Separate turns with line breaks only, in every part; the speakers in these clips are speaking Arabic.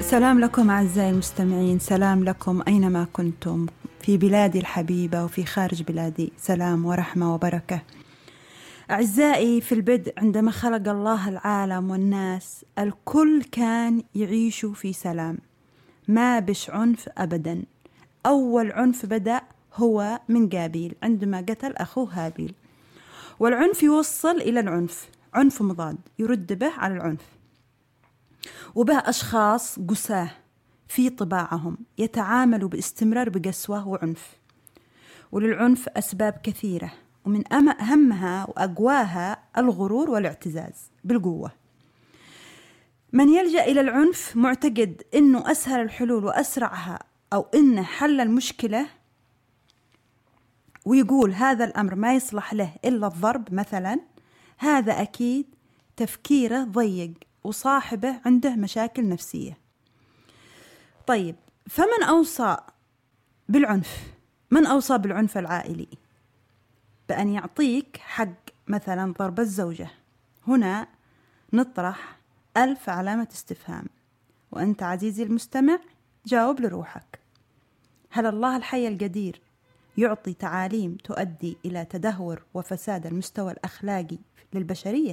سلام لكم أعزائي المستمعين، سلام لكم أينما كنتم في بلادي الحبيبة وفي خارج بلادي، سلام ورحمة وبركة. أعزائي، في البدء عندما خلق الله العالم والناس الكل كان يعيش في سلام، ما بش عنف أبدا. أول عنف بدأ هو من قابيل عندما قتل أخوه هابيل، والعنف يوصل إلى العنف، عنف مضاد يرد به على العنف، وبه أشخاص قساة في طباعهم يتعاملوا باستمرار بقسوة وعنف. وللعنف أسباب كثيرة، ومن أهمها وأقواها الغرور والاعتزاز بالقوة. من يلجأ إلى العنف معتقد أنه أسهل الحلول وأسرعها، أو أنه حل المشكلة، ويقول هذا الأمر ما يصلح له إلا الضرب مثلا، هذا أكيد تفكيره ضيق وصاحبه عنده مشاكل نفسية. طيب، فمن أوصى بالعنف؟ من أوصى بالعنف العائلي؟ بأن يعطيك حق مثلا ضرب الزوجة. هنا نطرح 1000 علامة استفهام، وأنت عزيزي المستمع جاوب لروحك. هل الله الحي القدير يعطي تعاليم تؤدي إلى تدهور وفساد المستوى الأخلاقي للبشرية؟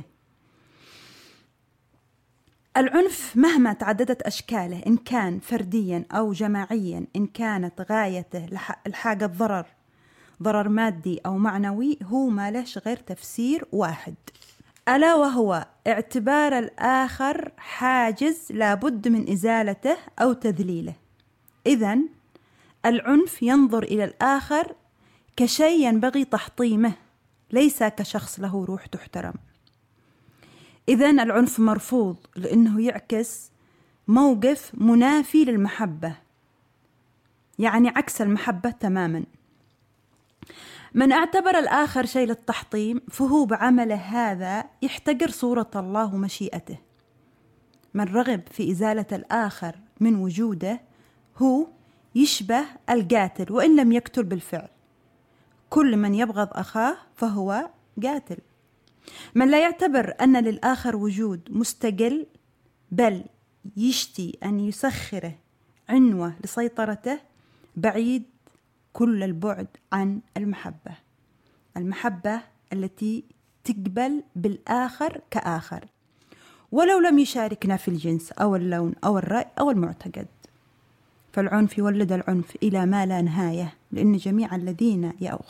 العنف مهما تعددت أشكاله، إن كان فرديا أو جماعيا، إن كانت غايته الحاق الضرر، ضرر مادي أو معنوي، هو ما لهش غير تفسير واحد، ألا وهو اعتبار الآخر حاجز لابد من إزالته أو تذليله. إذن العنف ينظر إلى الآخر كشيء ينبغي تحطيمه، ليس كشخص له روح تحترم. إذن العنف مرفوض لأنه يعكس موقف منافي للمحبة، يعني عكس المحبة تماما. من اعتبر الآخر شيء للتحطيم فهو بعمله هذا يحتقر صورة الله ومشيئته. من رغب في إزالة الآخر من وجوده هو يشبه القاتل وإن لم يقتل بالفعل. كل من يبغض أخاه فهو قاتل. من لا يعتبر أن للآخر وجود مستقل، بل يشتي أن يسخره عنوة لسيطرته، بعيد كل البعد عن المحبة. المحبة التي تقبل بالآخر كآخر ولو لم يشاركنا في الجنس أو اللون أو الرأي أو المعتقد. فالعنف يولد العنف إلى ما لا نهاية، لأن جميع الذين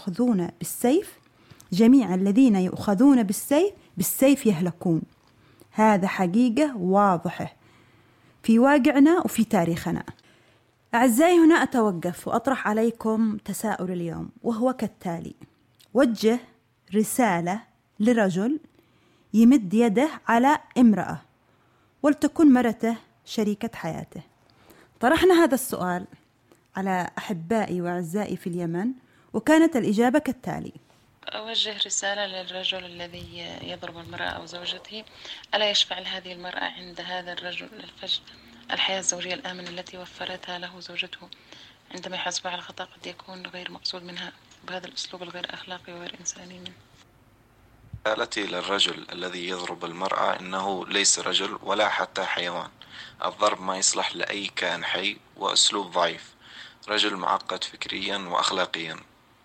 يؤخذون بالسيف يهلكون. هذا حقيقة واضحة في واقعنا وفي تاريخنا. أعزائي، هنا أتوقف وأطرح عليكم تساؤل اليوم، وهو كالتالي: وجه رسالة لرجل يمد يده على امرأة ولتكن مرته شريكة حياته. طرحنا هذا السؤال على أحبائي وأعزائي في اليمن، وكانت الإجابة كالتالي:
أوجه رسالة للرجل الذي يضرب المرأة أو زوجته، ألا يشفع لهذه المرأة عند هذا الرجل الفجر الحياة الزوجية الآمنة التي وفرتها له زوجته، عندما يحاسب على خطأ قد يكون غير مقصود منها بهذا الأسلوب الغير أخلاقي وغير إنساني منه.
رسالتي للرجل الذي يضرب المرأة إنه ليس رجل ولا حتى حيوان. الضرب ما يصلح لأي كائن حي وأسلوب ضعيف، رجل معقد فكريا وأخلاقيا.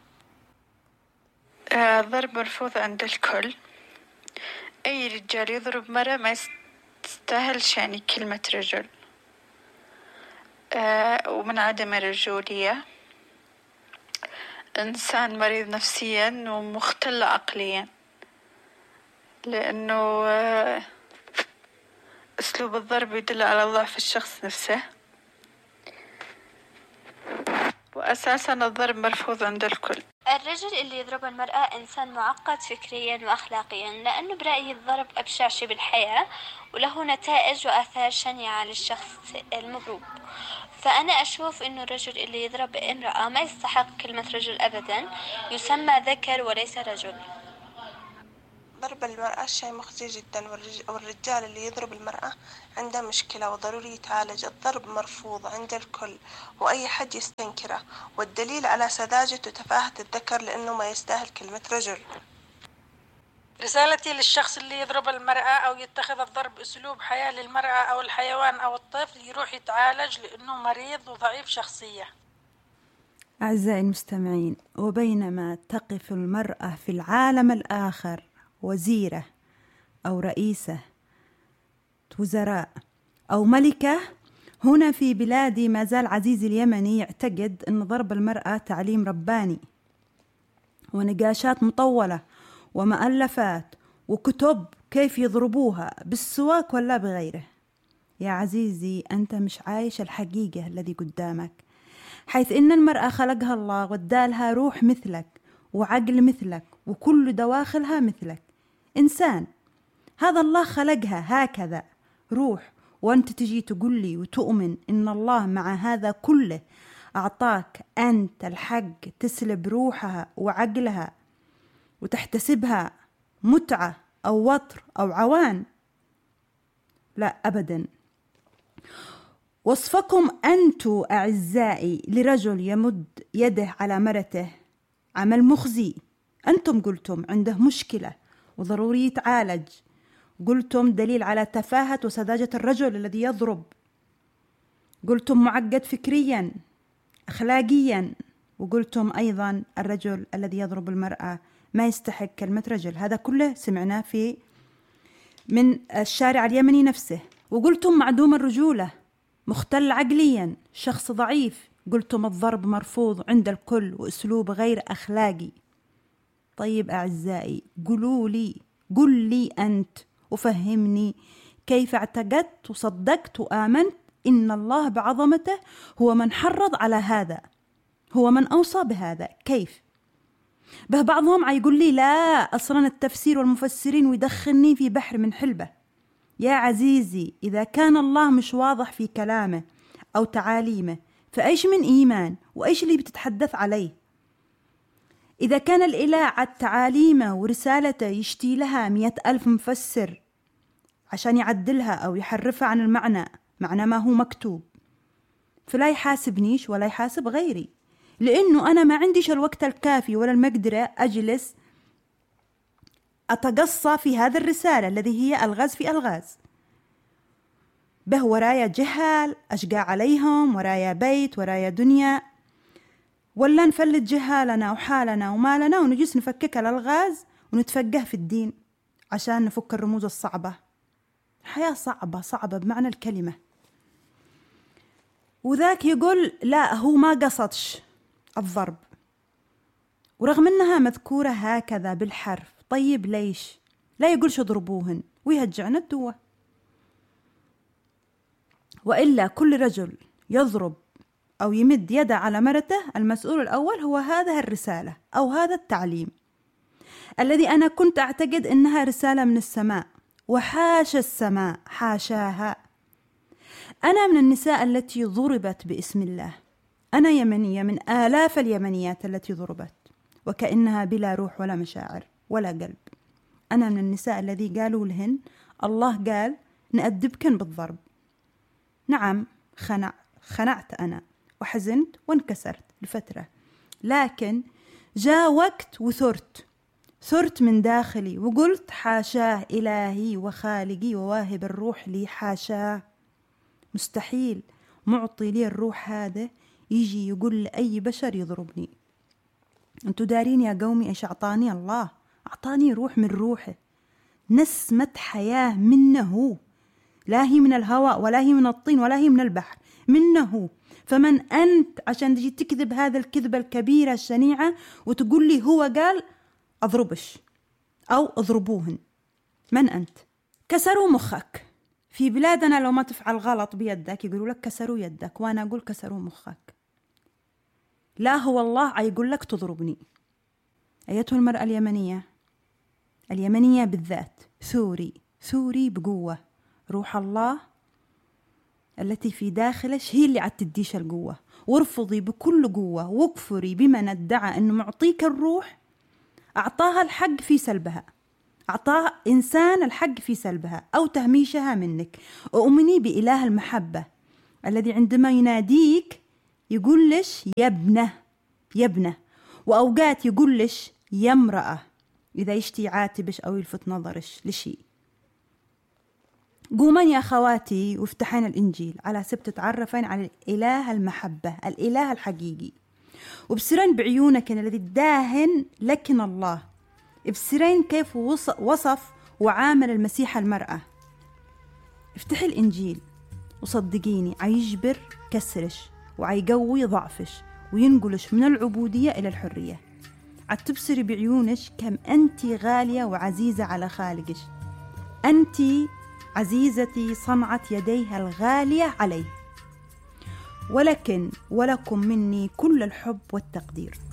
الضرب مرفوض عند الكل. أي رجال يضرب مرة ما يستاهلش يعني كلمة رجل، ومن عدم الرجولية. إنسان مريض نفسيا ومختل عقليا، لأنه أسلوب الضرب يدل على ضعف الشخص نفسه، وأساسا الضرب مرفوض عند الكل.
الرجل اللي يضرب المرأة إنسان معقد فكريا وأخلاقيا، لأنه برأيي الضرب أبشع شيء بالحياة وله نتائج وآثار شنيعة للشخص المضروب. فأنا أشوف إنه الرجل اللي يضرب امرأة ما يستحق كلمة رجل أبدا، يسمى ذكر وليس رجل.
ضرب المرأة شيء مخزي جدا، والرجال اللي يضرب المرأة عنده مشكلة وضروري يتعالج. الضرب مرفوض عند الكل وأي حد يستنكره، والدليل على سذاجة وتفاهة الذكر لأنه ما يستاهل كلمة رجل.
رسالتي للشخص اللي يضرب المرأة أو يتخذ الضرب أسلوب حياة للمرأة أو الحيوان أو الطفل، يروح يتعالج لأنه مريض وضعيف شخصية.
أعزائي المستمعين، وبينما تقف المرأة في العالم الآخر وزيرة أو رئيسة وزراء أو ملكة، هنا في بلادي ما زال عزيزي اليمني يعتقد أن ضرب المرأة تعليم رباني، ونقاشات مطولة ومؤلفات وكتب كيف يضربوها بالسواك ولا بغيره. يا عزيزي، أنت مش عايش الحقيقة الذي قدامك، حيث إن المرأة خلقها الله وادالها روح مثلك وعقل مثلك وكل دواخلها مثلك، إنسان. هذا الله خلقها هكذا روح، وأنت تجي تقول لي وتؤمن إن الله مع هذا كله أعطاك أنت الحق تسلب روحها وعقلها وتحتسبها متعة أو وطر أو عوان؟ لا أبدا. وصفكم أنتم أعزائي لرجل يمد يده على مرته عمل مخزي. أنتم قلتم عنده مشكلة وضروري يتعالج، قلتم دليل على تفاهة وسذاجة الرجل الذي يضرب، قلتم معقد فكريا أخلاقيا، وقلتم أيضا الرجل الذي يضرب المرأة ما يستحق كلمة رجل. هذا كله سمعناه من الشارع اليمني نفسه. وقلتم معدوم الرجولة، مختل عقليا، شخص ضعيف. قلتم الضرب مرفوض عند الكل وأسلوب غير أخلاقي. طيب أعزائي، قل لي أنت وفهمني كيف اعتقدت وصدقت وآمنت إن الله بعظمته هو من حرض على هذا، هو من أوصى بهذا. كيف؟ بعضهم يقول لي لا، أصلا التفسير والمفسرين ويدخلني في بحر من حلبة. يا عزيزي، إذا كان الله مش واضح في كلامه أو تعاليمه، فأيش من إيمان وأيش اللي بتتحدث عليه؟ إذا كان الإله على تعاليمه ورسالته يشتي لها 100,000 مفسر عشان يعدلها أو يحرفها عن معنى ما هو مكتوب، فلا يحاسبنيش ولا يحاسب غيري، لأنه أنا ما عنديش الوقت الكافي ولا المقدرة أجلس أتقصى في هذه الرسالة الذي هي ألغاز في ألغاز. به ورايا جهال أشقى عليهم، ورايا بيت، ورايا دنيا، ولا نفلت جهالنا وحالنا ومالنا ونجلس نفكك الألغاز ونتفقه في الدين عشان نفك الرموز الصعبة. الحياة صعبة بمعنى الكلمة. وذاك يقول لا، هو ما قصدش الضرب، ورغم أنها مذكورة هكذا بالحرف. طيب ليش لا يقولش اضربوهن ويهجعنا الدوة؟ وإلا كل رجل يضرب أو يمد يده على مرته، المسؤول الأول هو هذه الرسالة أو هذا التعليم الذي أنا كنت أعتقد أنها رسالة من السماء، وحاشا السماء حاشاها. أنا من النساء التي ضربت باسم الله، أنا يمنية من آلاف اليمنيات التي ضربت وكأنها بلا روح ولا مشاعر ولا قلب. أنا من النساء الذي قالوا لهن الله قال نأدبكن بالضرب. نعم، خنعت أنا وحزنت وانكسرت لفترة، لكن جاء وقت ثرت من داخلي وقلت حاشاه إلهي وخالقي وواهب الروح لي، حاشاه، مستحيل معطي لي الروح هذا يجي يقول لأي بشر يضربني. أنتوا دارين يا قومي إيش أعطاني الله؟ أعطاني روح من روحه، نسمة حياة منه، لا هي من الهواء ولا هي من الطين ولا هي من البحر، منه. فمن أنت عشان تجي تكذب هذا الكذبة الكبيرة الشنيعة وتقول لي هو قال أضربش أو أضربوهن؟ من أنت؟ كسروا مخك. في بلادنا لو ما تفعل غلط بيدك يقولوا لك كسروا يدك، وأنا أقول كسروا مخك. لا، هو الله يقول لك تضربني. أيتها المرأة اليمنية بالذات، ثوري بقوة. روح الله التي في داخلش هي اللي تديش القوة، وارفضي بكل قوة واكفري بمن ادعى أنه معطيك الروح أعطاها الحق في سلبها، أعطاه إنسان الحق في سلبها أو تهميشها منك. أؤمني بإله المحبة الذي عندما يناديك يقول لش يا ابنه، وأوقات يقول لش يا امرأة، إذا يشتي عاتبش أو يلفت نظرش لشيء. قومن يا أخواتي وافتحين الإنجيل على سبت تتعرفين على الإله المحبة، الإله الحقيقي، وبصيرين بعيونك الذي داهن لكن الله، بصيرين كيف وصف وعامل المسيح المرأة. افتحي الإنجيل وصدقيني عيجبر كسرش وعيقوي ضعفش وينقلش من العبودية إلى الحرية. عتبصري بعيونش كم أنت غالية وعزيزة على خالقش. أنت عزيزتي صنعت يديها الغالية عليه، ولكن ولكم مني كل الحب والتقدير.